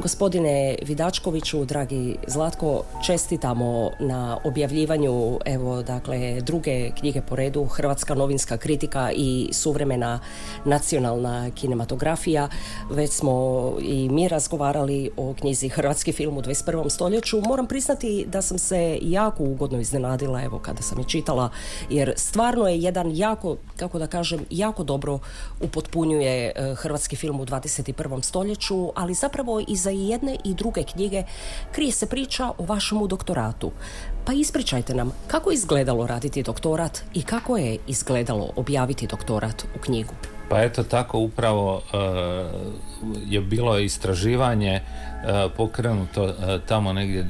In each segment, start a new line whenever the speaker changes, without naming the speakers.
Gospodine Vidačkoviću, dragi Zlatko, čestitamo na objavljivanju, druge knjige po redu, Hrvatska novinska kritika i suvremena nacionalna kinematografija. Već smo i mi razgovarali o knjizi Hrvatski film u 21. stoljeću. Moram priznati da sam se jako ugodno iznenadila, kada sam je čitala, jer stvarno je jedan jako dobro upotpunjuje hrvatski film u 21. stoljeću, ali zapravo iza jedne i druge knjige krije se priča o vašemu doktoratu. Pa ispričajte nam kako je izgledalo raditi doktorat i kako je izgledalo objaviti doktorat u knjigu.
Pa eto tako upravo je bilo istraživanje pokrenuto tamo negdje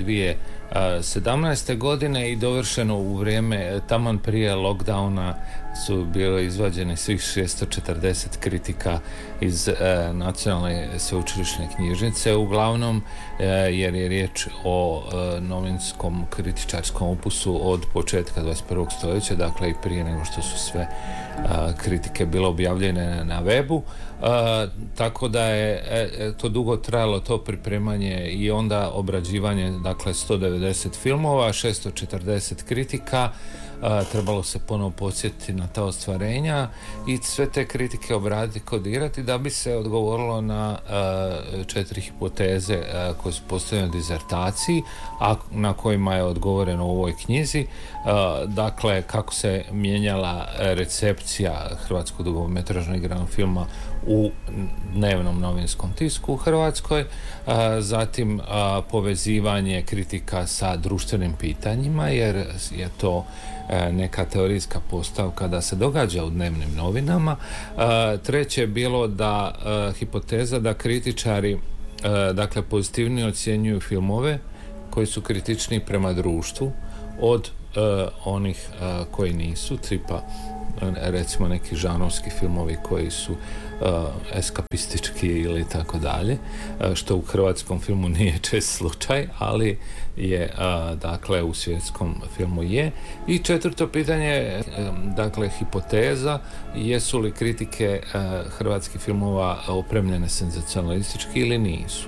2017. godine i dovršeno u vrijeme taman prije lockdowna su bile izvađene svih 640 kritika iz Nacionalne sveučilišne knjižnice, uglavnom jer je riječ o novinskom kritičarskom opusu od početka 21. stoljeća, dakle i prije nego što su sve kritike bile objavljene na webu, tako da je to dugo trajalo, to pripremanje i onda obrađivanje, dakle 190 filmova, 640 kritika, trebalo se ponovo podsjetiti na ta ostvarenja i sve te kritike obraditi, kodirati da bi se odgovorilo na 4 hipoteze koje su postavljene u dizertaciji, a na kojima je odgovoreno u ovoj knjizi. Dakle, kako se mijenjala recepcija hrvatskog dugometražnog igranog filma u dnevnom novinskom tisku u Hrvatskoj, zatim povezivanje kritika sa društvenim pitanjima, jer je to neka teorijska postavka da se događa u dnevnim novinama. Treće je bilo da hipoteza da kritičari pozitivnije ocjenjuju filmove koji su kritični prema društvu od onih koji nisu, tipa recimo neki žanrovski filmovi koji su eskapistički ili tako dalje, što u hrvatskom filmu nije čest slučaj, ali je u svjetskom filmu je. I četvrto pitanje, hipoteza, jesu li kritike hrvatskih filmova opremljene senzacionalistički ili nisu.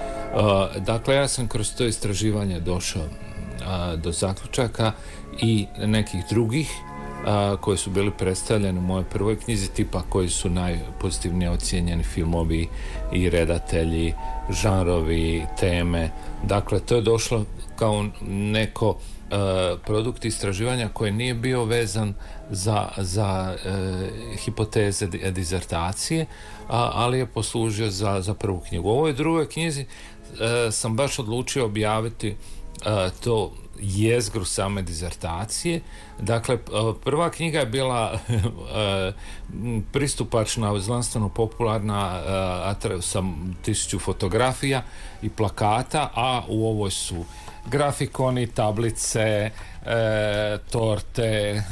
Ja sam kroz to istraživanje došao do zaključaka i nekih drugih koji su bili predstavljeni u mojoj prvoj knjizi, tipa koji su najpozitivnije ocijenjeni filmovi i redatelji, žanrovi, teme. Dakle, to je došlo kao neko produkt istraživanja koji nije bio vezan za hipoteze dizertacije, ali je poslužio za prvu knjigu. U ovoj drugoj knjizi sam baš odlučio objaviti to jezgru same dizertacije. Dakle, prva knjiga je bila pristupačna, znanstveno popularna, sa 1000 fotografija i plakata, a u ovoj su grafikoni, tablice, torte,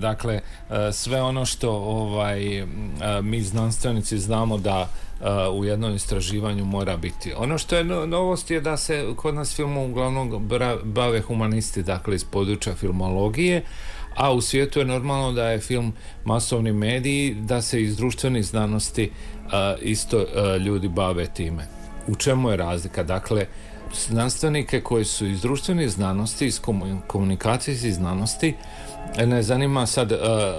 sve ono što mi znanstvenici znamo da u jednom istraživanju mora biti. Ono što je novost je da se kod nas filmom uglavnom bave humanisti, iz područja filmologije, a u svijetu je normalno da je film masovni medij, da se iz društvenih znanosti isto ljudi bave time. U čemu je razlika? Znanstvenike koji su iz društvenih znanosti, iz komunikacijskih znanosti, ne zanima sad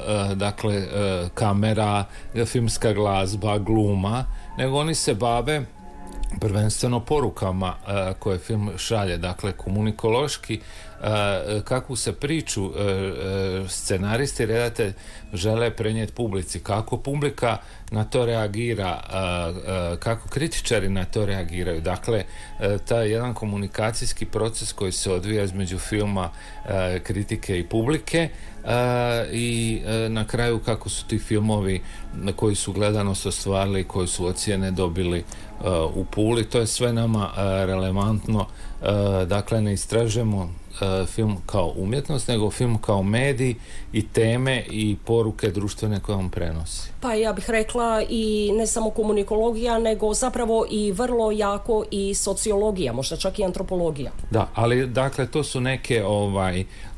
kamera, filmska glazba, gluma, nego oni se bave prvenstveno porukama koje film šalje, komunikološki, kakvu se priču scenaristi, redatelj žele prenijeti publici, kako publika na to reagira, kako kritičari na to reagiraju. Taj jedan komunikacijski proces koji se odvija između filma, kritike i publike, i na kraju kako su ti filmovi koji su gledanost ostvarili, koji su ocjene dobili u Puli, to je sve nama relevantno. Ne istražujemo film kao umjetnost, nego film kao medij i teme i poruke društvene koje on prenosi.
Pa ja bih rekla i ne samo komunikologija, nego zapravo i vrlo jako i sociologija, možda čak i antropologija.
Da, ali to su neke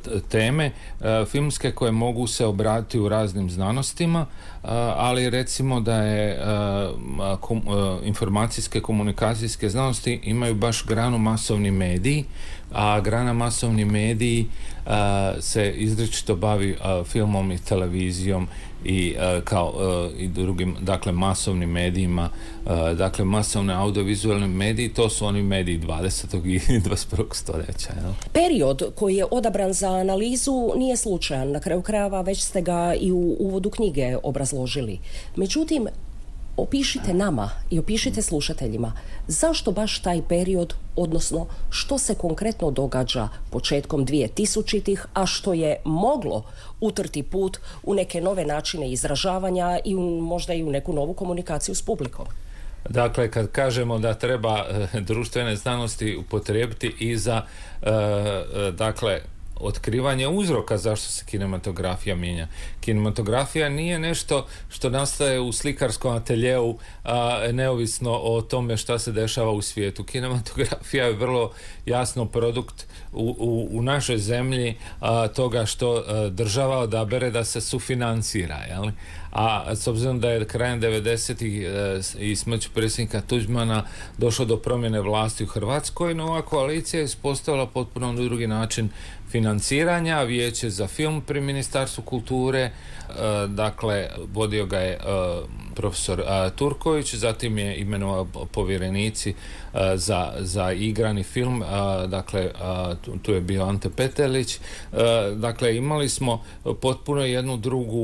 teme filmske koje mogu se obratiti u raznim znanostima, ali recimo da je informacijske komunikacijske znanosti imaju baš granu masovni mediji, a grana masovni mediji se izričito bavi filmom i televizijom i i drugim, dakle, masovnim medijima, dakle, masovne audiovizualne mediji, to su oni mediji 20. i 21. stoljeća. Jel?
Period koji je odabran za analizu nije slučajan, na kraju krajeva već ste ga i u uvodu knjige obrazložili. Međutim, opišite nama i opišite slušateljima zašto baš taj period, odnosno što se konkretno događa početkom 2000-ih, a što je moglo utrti put u neke nove načine izražavanja i možda i u neku novu komunikaciju s publikom.
Dakle, kad kažemo da treba društvene znanosti upotrijebiti i za dakle, otkrivanje uzroka zašto se kinematografija mijenja. Kinematografija nije nešto što nastaje u slikarskom ateljeu neovisno o tome šta se dešava u svijetu. Kinematografija je vrlo jasno produkt u našoj zemlji toga što država odabere da se sufinancira. Jel? A s obzirom da je krajem 90-ih i smrću predsjednika Tuđmana došlo do promjene vlasti u Hrvatskoj, nova koalicija je ispostavila potpuno drugi način financiranja, vijeće za film pri Ministarstvu kulture, dakle, vodio ga je profesor Turković, zatim je imenovao povjerenici za igrani film, dakle, tu je bio Ante Petelić, dakle, imali smo potpuno jednu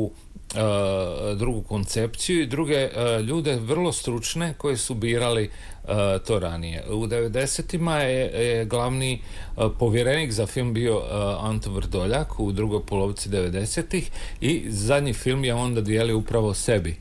drugu koncepciju i druge ljude vrlo stručne koji su birali to ranije. U 90-ima je glavni povjerenik za film bio Anto Vrdoljak u drugoj polovici 90-ih i zadnji film je onda dijelio upravo sebi.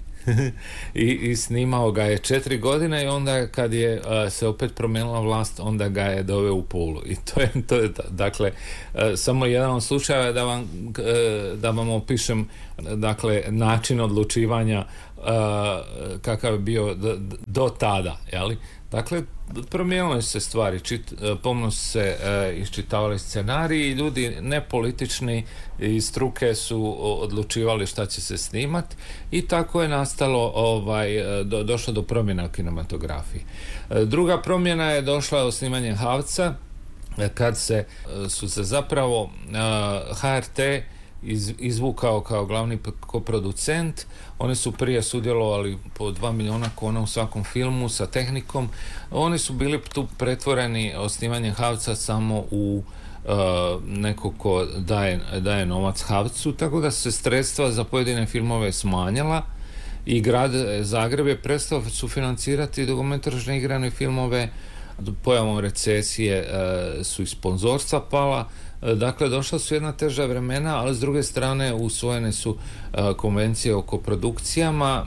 I snimao ga je 4 godine i onda kad je se opet promijenila vlast, onda ga je doveo u Pulu. I to je dakle, samo jedan od slučajeva da vam opišem, dakle, način odlučivanja kakav je bio do tada, jeli? Dakle, promijenile se stvari, pomno su se iščitavali scenariji i ljudi nepolitični iz struke su odlučivali šta će se snimati i tako je nastalo, došlo do promjena u kinematografiji. Druga promjena je došla od snimanja Havca, kad su se zapravo HRT izvukao kao glavni koproducent. Oni su prije sudjelovali po 2 milijuna kuna u svakom filmu sa tehnikom. Oni su bili tu pretvoreni osnivanje Havca samo u neko ko daje novac Havcu, tako da se sredstva za pojedine filmove smanjila i grad Zagreb je prestao sufinancirati dugometražne igrane filmove. Pojavom recesije su i sponzorstva pala. Dakle, došla su jedna teža vremena, ali s druge strane usvojene su konvencije o koprodukcijama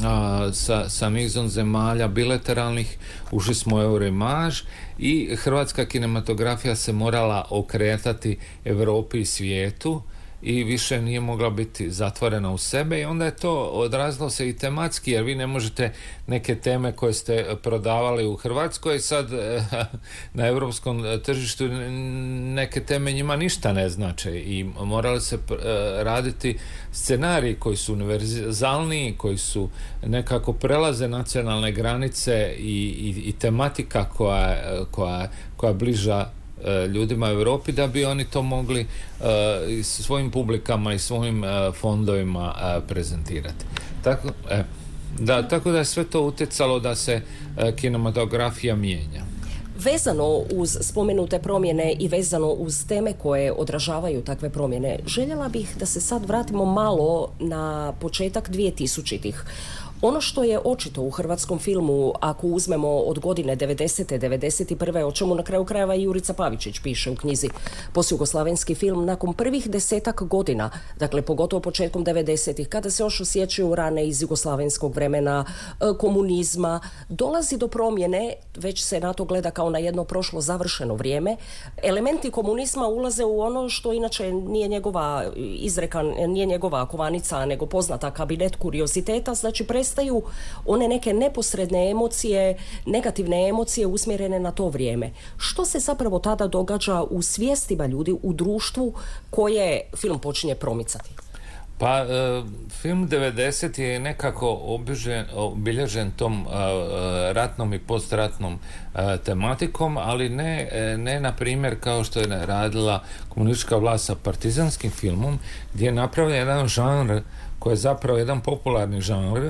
sa nizom zemalja bilateralnih, ušli smo u Euroimage i hrvatska kinematografija se morala okretati Europi i svijetu i više nije mogla biti zatvorena u sebe i onda je to odrazilo se i tematski, jer vi ne možete neke teme koje ste prodavali u Hrvatskoj sad na europskom tržištu, neke teme njima ništa ne znače i morali se raditi scenariji koji su univerzalniji, koji su nekako prelaze nacionalne granice i tematika koja bliža ljudima u Europi, da bi oni to mogli svojim publikama i svojim fondovima prezentirati. Tako da je sve to utjecalo da se kinematografija mijenja.
Vezano uz spomenute promjene i vezano uz teme koje odražavaju takve promjene, željela bih da se sad vratimo malo na početak 2000-ih. Ono što je očito u hrvatskom filmu, ako uzmemo od godine 90. 91. o čemu na kraju krajeva i Jurica Pavičić piše u knjizi Posjugoslavenski film, nakon prvih 10-ak godina, dakle pogotovo početkom 90-ih, kada se još osjećaju rane iz jugoslavenskog vremena, komunizma, dolazi do promjene, već se na to gleda kao na jedno prošlo završeno vrijeme. Elementi komunizma ulaze u ono što inače nije njegova izreka, nije njegova kovanica, nego poznata kabinet kurioziteta, znači nestaju one neke neposredne emocije, negativne emocije usmjerene na to vrijeme. Što se zapravo tada događa u svijestima ljudi, u društvu koje film počinje promicati?
Pa, film 90 je nekako obilježen tom ratnom i postratnom tematikom, ali ne na primjer kao što je radila komunistička vlast sa partizanskim filmom, gdje je napravljen jedan žanr koji je zapravo jedan popularni žanr,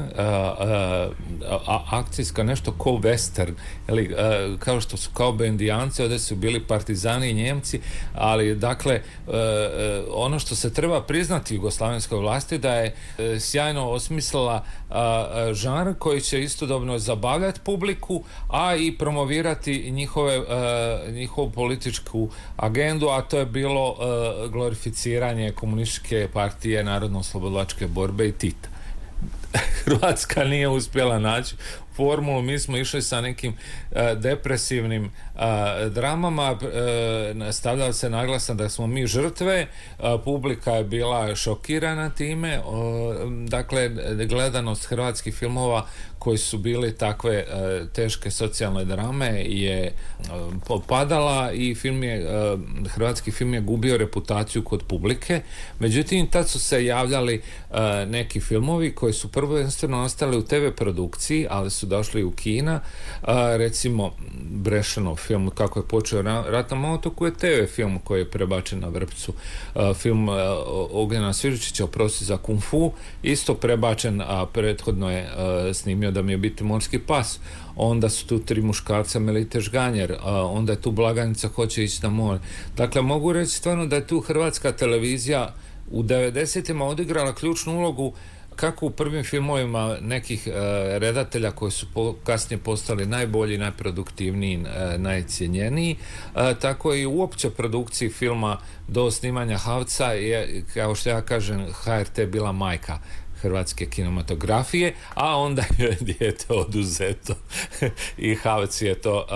akcijska, nešto ko western, kao što su kao Indijanci, ovdje su bili partizani i Njemci, ali dakle ono što se treba priznati jugoslavenskoj vlasti da je sjajno osmislila žanr koji će istodobno zabavljati publiku, a i promovirati njihovu političku agendu, a to je bilo glorificiranje komunističke partije, narodno-oslobodilačke borbe i Tita. Hrvatska nije uspjela naći formulu, mi smo išli sa nekim depresivnim dramama, stavljao se naglasak da smo mi žrtve, publika je bila šokirana time, dakle gledanost hrvatskih filmova koji su bili takve teške socijalne drame je padala i hrvatski film je gubio reputaciju kod publike. Međutim, tad su se javljali neki filmovi koji su prvenstveno ostali u TV produkciji, ali su došli u kina. Recimo Brešanov film Kako je počeo rat na Motoku je TV film koji je prebačen na Vrpcu. Film Ognjena Sviđučića Oprosti za kung fu isto prebačen, a prethodno je snimio Da mi je biti morski pas. Onda su tu Tri muškarca Melite Žganjer, onda je tu Blagajnica hoće ići na more. Dakle, mogu reći stvarno da je tu hrvatska televizija u 90-ima odigrala ključnu ulogu kako u prvim filmovima nekih redatelja koji su kasnije postali najbolji, najproduktivniji, najcijenjeniji, tako i uopće produkciji filma do snimanja Havca je, kao što ja kažem, HRT bila majka hrvatske kinematografije, a onda je dijete oduzeto i Havc je to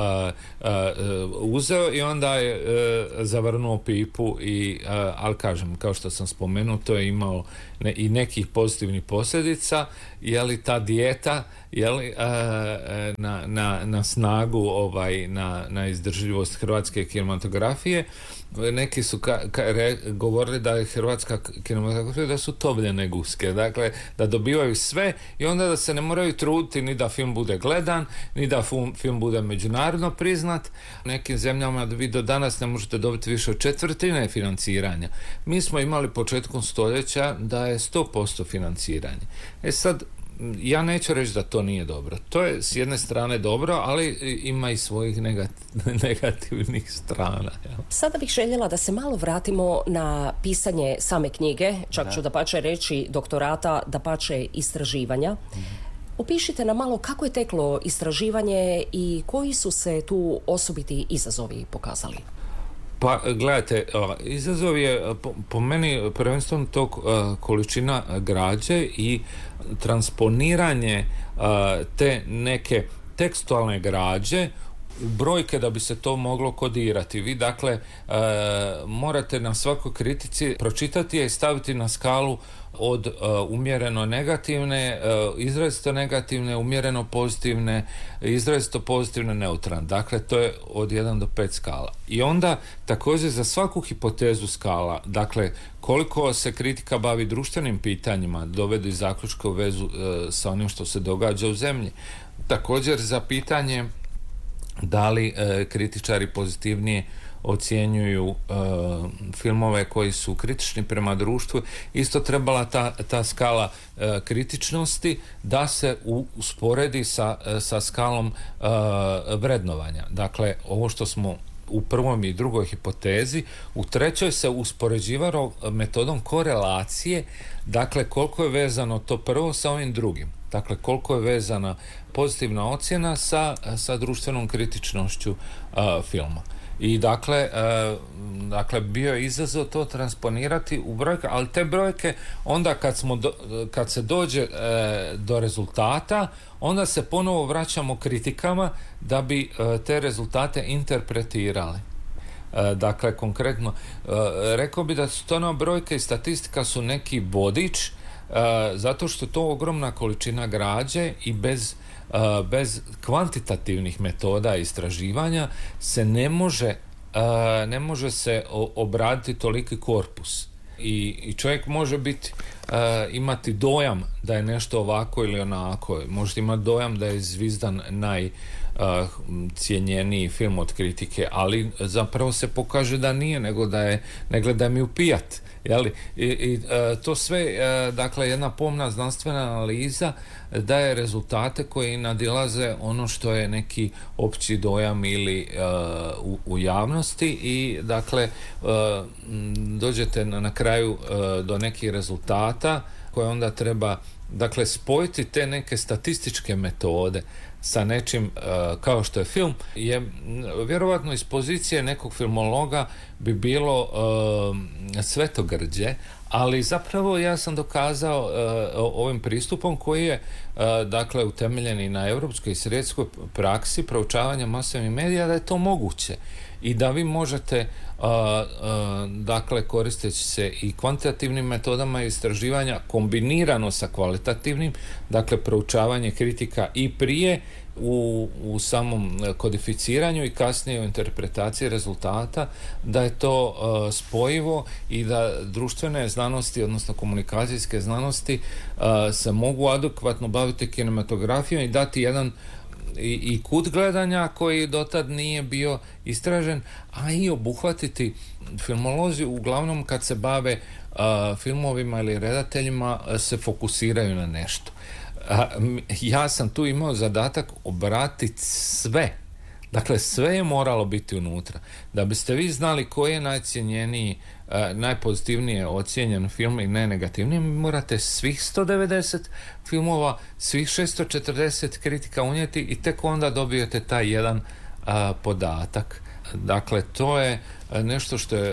uzeo i onda je zavrnuo pipu ali kažem, kao što sam spomenuo, to je imao i nekih pozitivnih posljedica, je li ta dijeta na snagu na izdržljivost hrvatske kinematografije. Neki su govorili da je hrvatska kinematografija da su tovljene guske, dakle da dobivaju sve i onda da se ne moraju truditi ni da film bude gledan, ni da film bude međunarodno priznat. U nekim zemljama vi do danas ne možete dobiti više od četvrtine financiranja. Mi smo imali početkom stoljeća da je 100% financiranje. Sad, ja neću reći da to nije dobro. To je s jedne strane dobro, ali ima i svojih negativnih strana. Ja.
Sada bih željela da se malo vratimo na pisanje same knjige, čak ću dapače reći doktorata, dapače istraživanja. Opišite nam malo kako je teklo istraživanje i koji su se tu osobiti izazovi pokazali.
Pa, gledajte, izazov je po meni prvenstveno to količina građe i transponiranje te neke tekstualne građe u brojke da bi se to moglo kodirati. Vi, dakle, morate na svakoj kritici pročitati je i staviti na skalu od umjereno negativne, izrazito negativne, umjereno pozitivne, izrazito pozitivne, neutralne. Dakle, to je od 1 do 5 skala. I onda također za svaku hipotezu skala, dakle, koliko se kritika bavi društvenim pitanjima, dovedi zaključke u vezu sa onim što se događa u zemlji. Također za pitanje da li kritičari pozitivnije ocjenjuju filmove koji su kritični prema društvu, isto trebala ta skala kritičnosti da se usporedi sa skalom vrednovanja. Dakle, ovo što smo u prvoj i drugoj hipotezi, u trećoj se uspoređivalo metodom korelacije, dakle koliko je vezano to prvo sa ovim drugim. Dakle, koliko je vezana pozitivna ocjena sa društvenom kritičnošću filma. I dakle bio je izazov to transponirati u brojke, ali te brojke onda kad se dođe do rezultata, onda se ponovo vraćamo kritikama da bi te rezultate interpretirali. Dakle, konkretno, rekao bi da su to brojke i statistika su neki vodič zato što to ogromna količina građe i bez kvantitativnih metoda istraživanja se ne može se obraditi toliki korpus. I čovjek može imati dojam da je nešto ovako ili onako. Možete imati dojam da je Zvizdan najcijenjeniji film od kritike, ali zapravo se pokaže da nije, nego da je ne gledaj mi u pijat. To sve, dakle, jedna pomna znanstvena analiza daje rezultate koji nadilaze ono što je neki opći dojam ili u javnosti i dakle dođete na kraju do nekih rezultata koje onda treba, dakle, spojiti te neke statističke metode sa nečim kao što je film, je vjerovatno iz pozicije nekog filmologa bi bilo svetogrđe, ali zapravo ja sam dokazao ovim pristupom koji je dakle utemeljen i na europskoj i svjetskoj praksi proučavanja masovnih medija, da je to moguće i da vi možete dakle koristeći se i kvantitativnim metodama istraživanja kombinirano sa kvalitativnim, dakle proučavanje kritika i prije u samom kodificiranju i kasnije u interpretaciji rezultata, da je to spojivo i da društvene znanosti, odnosno komunikacijske znanosti se mogu adekvatno baviti kinematografijom i dati jedan i kut gledanja koji dotad nije bio istražen, a i obuhvatiti filmolozi uglavnom kad se bave filmovima ili redateljima se fokusiraju na nešto. Ja sam tu imao zadatak obratiti sve. Dakle, sve je moralo biti unutra. Da biste vi znali koji je najcijenjeniji, najpozitivnije ocijenjen film i najnegativniji, morate svih 190 filmova, svih 640 kritika unijeti i tek onda dobijete taj jedan podatak. Dakle, to je nešto što je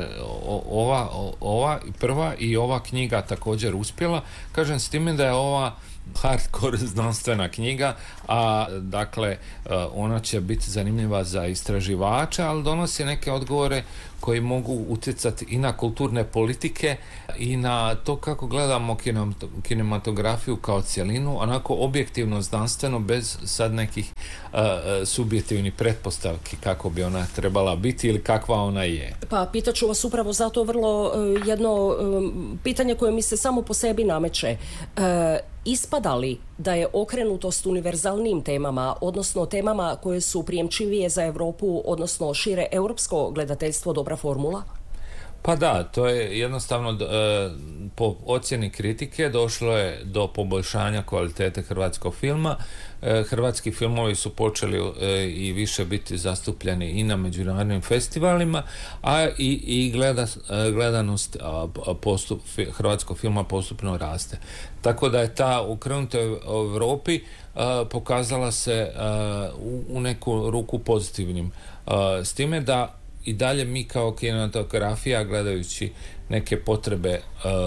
ova prva i ova knjiga također uspjela. Kažem s time da je ova hardcore znanstvena knjiga, a dakle ona će biti zanimljiva za istraživača, ali donosi neke odgovore koji mogu utjecati i na kulturne politike i na to kako gledamo kinematografiju kao cjelinu, onako objektivno znanstveno, bez sad nekih subjektivnih pretpostavki kako bi ona trebala biti ili kakva ona je.
Pa pitaću vas upravo zato vrlo jedno pitanje koje mi se samo po sebi nameće. Ispada li da je okrenutost univerzalnim temama, odnosno temama koje su prijemčivije za Europu, odnosno šire europsko gledateljstvo, dobra formula?
Pa da, to je jednostavno po ocjeni kritike došlo je do poboljšanja kvalitete hrvatskog filma. Hrvatski filmovi su počeli i više biti zastupljeni i na međunarodnim festivalima, a i gledanost hrvatskog filma postupno raste. Tako da je ta okrenuta u Europi pokazala se u neku ruku pozitivnim. S time da i dalje mi kao kinematografija, gledajući neke potrebe,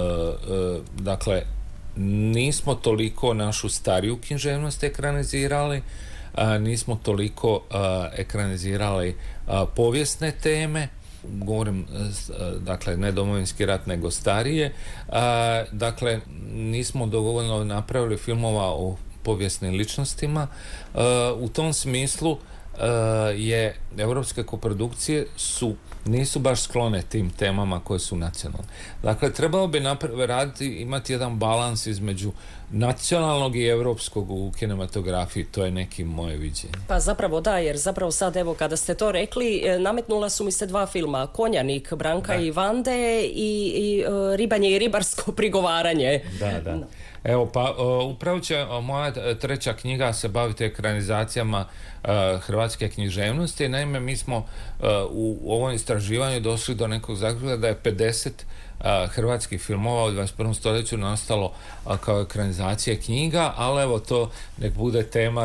dakle, nismo toliko našu stariju književnost ekranizirali, nismo toliko ekranizirali povijesne teme, govorim, dakle, ne Domovinski rat, nego starije, dakle, nismo dovoljno napravili filmova o povijesnim ličnostima. U tom smislu je europske koprodukcije nisu baš sklone tim temama koje su nacionalne. Dakle, trebalo bi imati jedan balans između nacionalnog i europskog u kinematografiji, to je neki moje viđenje.
Pa zapravo da, jer zapravo sad evo kada ste to rekli, nametnula su mi se dva filma, Konjanik Branka i Vande i Ribanje i ribarsko prigovaranje.
Da. Evo, pa upravo će moja treća knjiga se baviti ekranizacijama hrvatske književnosti. Naime, mi smo u ovom istraživanju došli do nekog zaključka da je 50 hrvatskih filmova u 21. stoljeću nastalo kao ekranizacije knjiga, ali evo to nek bude tema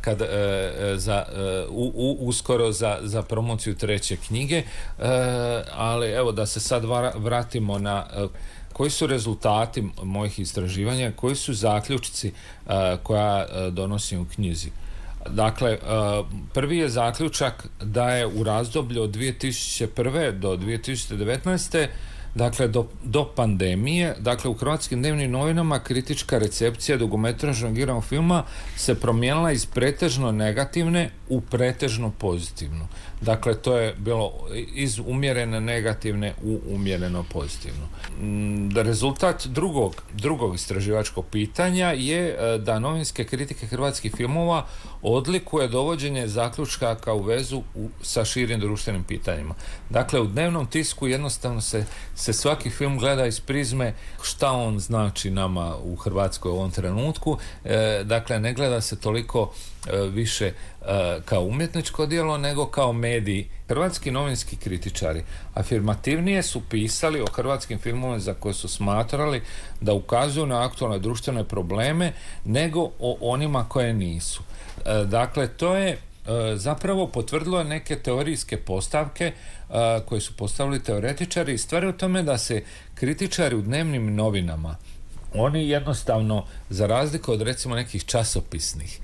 uskoro za promociju treće knjige. Ali evo da se sad vratimo na koji su rezultati mojih istraživanja, koji su zaključci koja donosim u knjizi. Dakle, prvi je zaključak da je u razdoblju od 2001. do 2019. Dakle, do pandemije, dakle u hrvatskim dnevnim novinama kritička recepcija dugometražnog igranog filma se promijenila iz pretežno negativne u pretežno pozitivnu. Dakle, to je bilo iz umjerene negativne u umjereno pozitivno. Rezultat drugog istraživačkog pitanja je da novinske kritike hrvatskih filmova odlikuje dovođenje zaključaka u vezu sa širim društvenim pitanjima. Dakle, u dnevnom tisku jednostavno se svaki film gleda iz prizme šta on znači nama u Hrvatskoj u ovom trenutku. Dakle, ne gleda se toliko više kao umjetničko djelo nego kao mediji. Hrvatski novinski kritičari afirmativnije su pisali o hrvatskim filmovima za koje su smatrali da ukazuju na aktualne društvene probleme nego o onima koje nisu. Dakle, to je zapravo potvrdilo neke teorijske postavke koje su postavili teoretičari i stvar je u tome da se kritičari u dnevnim novinama, oni jednostavno, za razliku od recimo nekih časopisnih,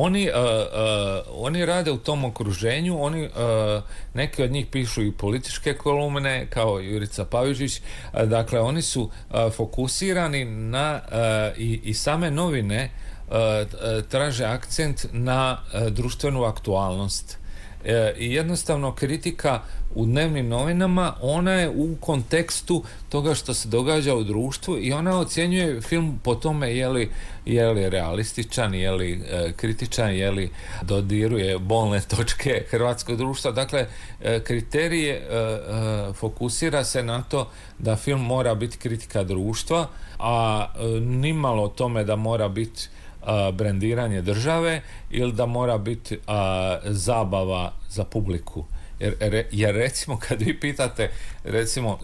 oni rade u tom okruženju, neki od njih pišu i političke kolumne, kao Jurica Pavižić, dakle oni su fokusirani na i same novine traže akcent na društvenu aktualnost. I jednostavno kritika u dnevnim novinama, ona je u kontekstu toga što se događa u društvu i ona ocjenjuje film po tome je li realističan, je li kritičan, je li dodiruje bolne točke hrvatskog društva. Dakle, kriterije fokusira se na to da film mora biti kritika društva, a nimalo o tome da mora biti brendiranje države ili da mora biti zabava za publiku. Jer recimo kad vi pitate recimo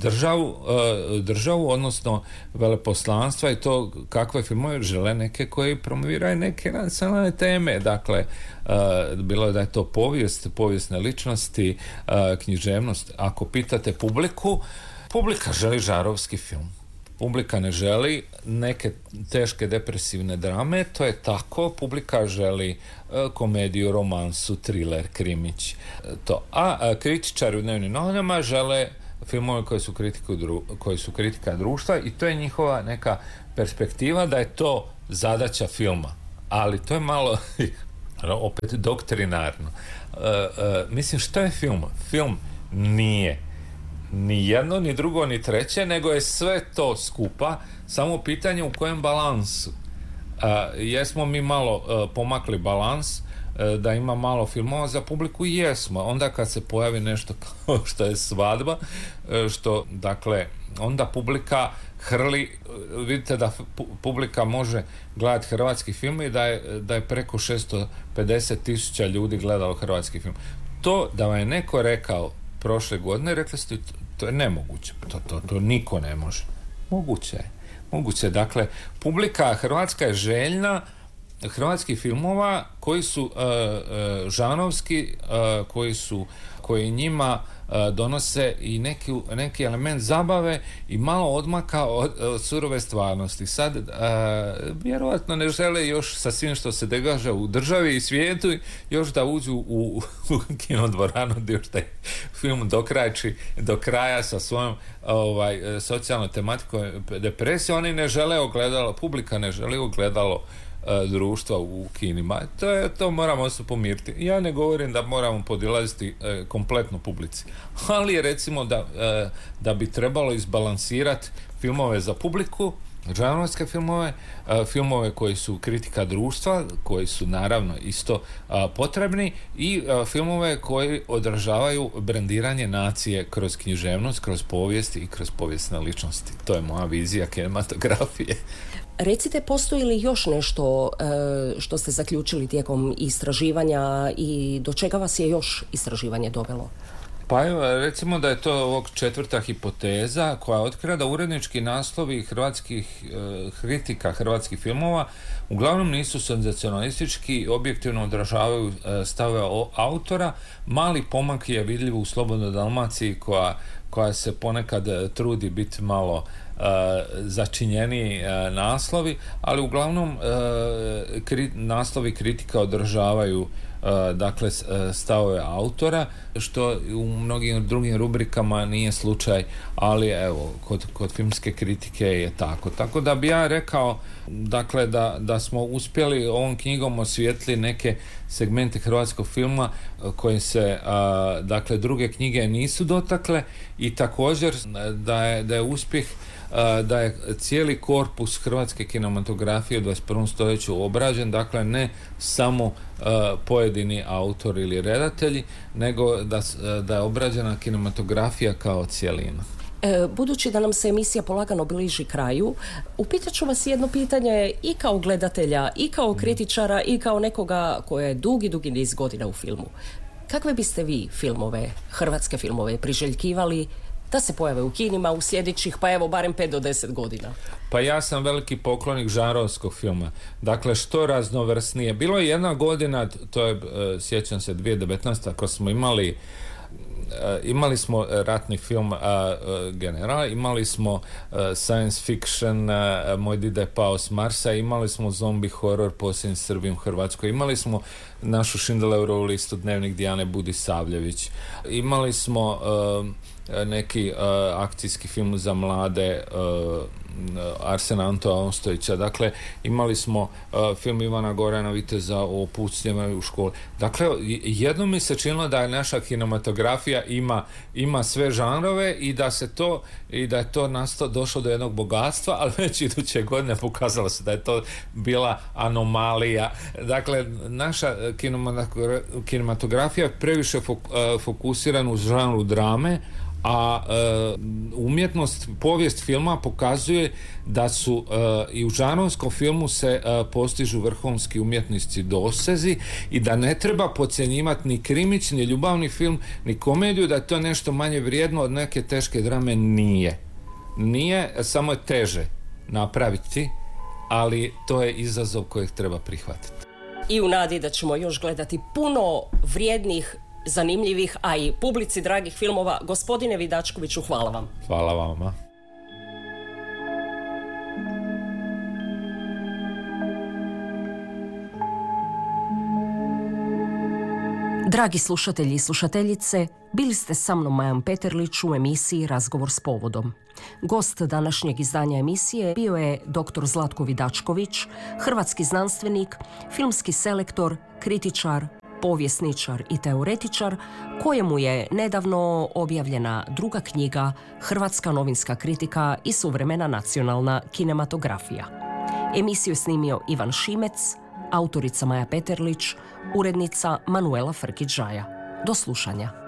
državu odnosno veleposlanstva i to kakve filmove žele, neke koji promoviraju neke nacionalne teme, dakle bilo da je to povijesne ličnosti, književnost. Ako pitate publika želi žarovski film. Publika ne želi neke teške depresivne drame, to je tako. Publika želi komediju, romansu, thriller, krimić. A kritičari u dnevnim novinama žele filmove koji su kritika društva i to je njihova neka perspektiva da je to zadaća filma. Ali to je malo opet doktrinarno. Mislim, što je film? Film nije ni jedno, ni drugo, ni treće, nego je sve to skupa, samo pitanje u kojem balansu. Jesmo mi malo pomakli balans, da ima malo filmova za publiku? Jesmo. Onda kad se pojavi nešto kao što je svadba, dakle, onda publika hrli, vidite da publika može gledati hrvatski film i da je preko 650,000 ljudi gledalo hrvatski film. To da vam je neko rekao prošle godine, rekli ste, to je nemoguće. To niko ne može. Moguće. Dakle, publika hrvatska je željna hrvatskih filmova koji su žanovski, koji njima donose i neki element zabave i malo odmaka od surove stvarnosti. Sad vjerojatno ne žele još sa svim što se događa u državi i svijetu još da uđu u kinodvoranu gdje još taj film dokrajči do kraja sa svojom socijalnom tematikom depresije. Oni ne žele ogledalo, publika ne želi ogledalo društva u kinima. To moramo se pomiriti. Ja ne govorim da moramo podilaziti kompletno publici, ali recimo da bi trebalo izbalansirati filmove za publiku, žanrovske filmove koji su kritika društva, koji su naravno isto potrebni, i filmove koji odražavaju brendiranje nacije kroz književnost, kroz povijest i kroz povijesne ličnosti. To je moja vizija kinematografije.
Recite, postoji li još nešto što ste zaključili tijekom istraživanja i do čega vas je još istraživanje dovelo?
Pa recimo da je to ovog 4. hipoteza koja otkriva da urednički naslovi hrvatskih kritika hrvatskih filmova uglavnom nisu senzacionalistički i objektivno odražavaju stave autora. Mali pomak je vidljiv u Slobodnoj Dalmaciji koja se ponekad trudi biti malo začinjeniji naslovi, ali uglavnom naslovi kritika održavaju dakle stavove autora, što u mnogim drugim rubrikama nije slučaj, ali evo kod filmske kritike je tako da bi ja rekao dakle da smo uspjeli ovom knjigom osvijetliti neke segmente hrvatskog filma koje se dakle druge knjige nisu dotakle, i također da je uspjeh da je cijeli korpus hrvatske kinematografije u 21. stoljeću obrađen, dakle ne samo pojedini autori ili redatelji, nego da je obrađena kinematografija kao cjelina.
Budući da nam se emisija polagano bliži kraju, upitat ću vas jedno pitanje i kao gledatelja, i kao kritičara, i kao nekoga koja je dugi niz godina u filmu. Kakve biste vi filmove, hrvatske filmove, priželjkivali da se pojave u kinima u sljedećih, pa evo, barem 5 do 10 godina?
Pa ja sam veliki poklonik žanrovskog filma. Dakle, što raznovrsnije. Bilo je jedna godina, to je, sjećam se, 2019. ako smo imali smo ratni film General, imali smo science fiction Moj dida je pao s Marsa, imali smo zombie horror Posljednji Srbi u Hrvatskoj, imali smo našu Schindlerovu listu Dnevnik Dijane Budisavljević, imali smo neki akcijski film za mlade Arsena Antona Ostojića, dakle imali smo film Ivana Gorana Viteza o pucnjima u školi. Dakle, jedno mi se činilo da je naša kinematografija ima sve žanrove i da je to došlo do jednog bogatstva, ali već iduće godine pokazalo se da je to bila anomalija. Dakle, naša kinematografija je previše fokusirana u žanru drame, a umjetnost, povijest filma pokazuje da su i u žanrovskom filmu se postižu vrhunski umjetnički dosezi i da ne treba podcjenjivati ni krimić, ni ljubavni film, ni komediju, da je to nešto manje vrijedno od neke teške drame. Nije, samo je teže napraviti, ali to je izazov kojeg treba prihvatiti.
I u nadi da ćemo još gledati puno vrijednih, zanimljivih, a i publici dragih filmova. Gospodine Vidačkoviću, hvala vam.
Hvala vama.
Dragi slušatelji i slušateljice, bili ste sa mnom, Majom Peterlić, u emisiji Razgovor s povodom. Gost današnjeg izdanja emisije bio je dr. Zlatko Vidačković, hrvatski znanstvenik, filmski selektor, kritičar, povjesničar i teoretičar, kojemu je nedavno objavljena druga knjiga Hrvatska novinska kritika i suvremena nacionalna kinematografija. Emisiju je snimio Ivan Šimec, autorica Maja Peterlić, urednica Manuela Frkić-Žaja. Do slušanja.